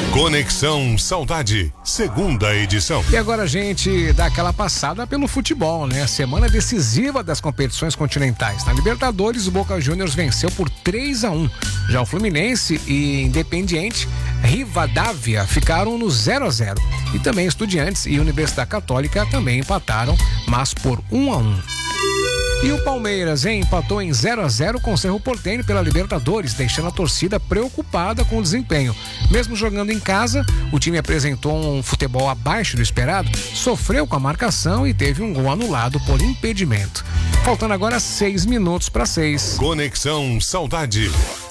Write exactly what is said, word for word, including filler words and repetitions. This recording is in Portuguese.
Conexão Saudade, segunda edição. E agora a gente dá aquela passada pelo futebol, né? A semana decisiva das competições continentais. Na Libertadores, o Boca Juniors venceu por três a um. Já o Fluminense e Independiente Rivadavia ficaram no zero a zero. E também Estudiantes e Universidade Católica também empataram, mas por um a um. E o Palmeiras, hein, empatou em zero a zero com o Cerro Porteño pela Libertadores, deixando a torcida preocupada com o desempenho. Mesmo jogando em casa, o time apresentou um futebol abaixo do esperado, sofreu com a marcação e teve um gol anulado por impedimento. Faltando agora seis minutos para seis. Conexão Saudade.